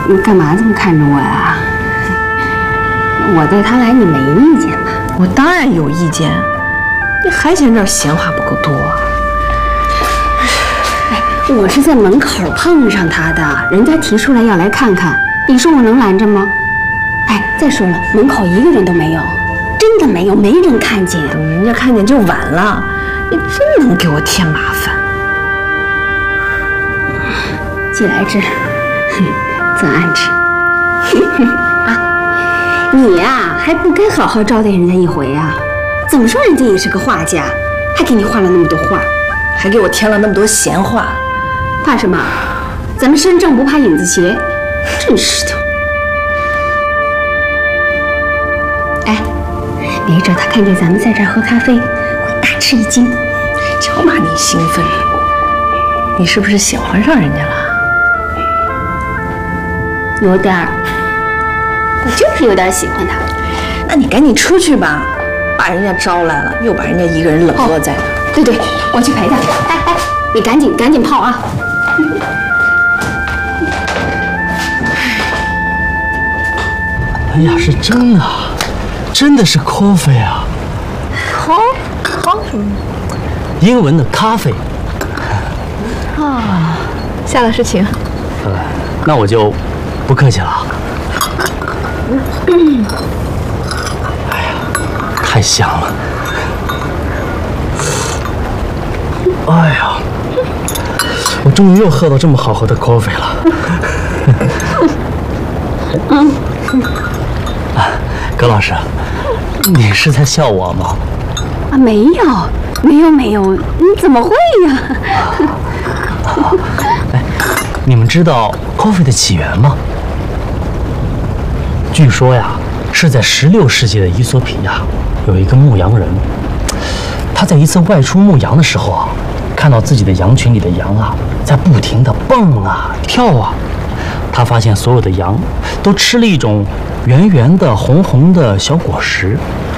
你干嘛这么看着我呀？我带他来，你没意见吧？ 我当然有意见，你还嫌这儿闲话不够多啊？ 哎，我是在门口碰上他的，人家提出来要来看看，你说我能拦着吗？哎，再说了，门口一个人都没有，真的没有，没人看见。 等人家看见就晚了，你真能给我添麻烦。 既来之，则安之。啊，你呀，还不该好好招待人家一回啊？怎么说人家也是个画家，还给你画了那么多画， 还给我添了那么多闲话， 怕什么？咱们身正不怕影子斜，真是的。哎，别着他看见咱们在这儿喝咖啡，会大吃一惊。 瞧把你兴奋的，你是不是喜欢上人家了？ 有点儿，我就是有点喜欢他。 那你赶紧出去吧，把人家招来了，又把人家一个人冷落在那。 对对，我去陪他。哎，你赶紧泡啊！ 哎呀，是真啊，真的是 coffee 啊。 coffee， 英文的咖啡。 啊，下了是请。 那我就不客气了。哎呀，太香了。哎呀，我终于又喝到这么好喝的 coffee 了。葛老师，你是在笑我吗？ 啊，没有，你怎么会呀？ 哎，你们知道 coffee 的起源吗？据说呀，是在16世纪的伊索比亚，有一个牧羊人，他在一次外出牧羊的时候啊，看到自己的羊群里的羊啊，在不停地蹦啊跳啊，他发现所有的羊都吃了一种圆圆的红红的小果实，